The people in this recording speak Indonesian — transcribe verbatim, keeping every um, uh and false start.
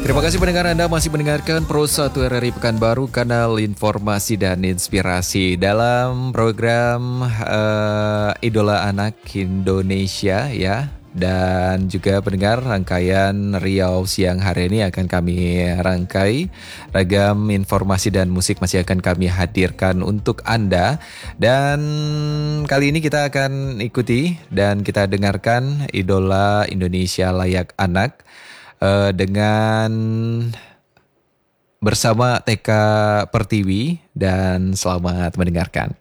Terima kasih pendengar Anda masih mendengarkan Pro satu R R I Pekanbaru, kanal informasi dan inspirasi dalam program eh, Idola Anak Indonesia ya. Dan juga pendengar, rangkaian Riau siang hari ini akan kami rangkai. Ragam informasi dan musik masih akan kami hadirkan untuk Anda. Dan kali ini kita akan ikuti dan kita dengarkan Idola Indonesia Layak Anak uh, dengan bersama T K Pertiwi, dan selamat mendengarkan.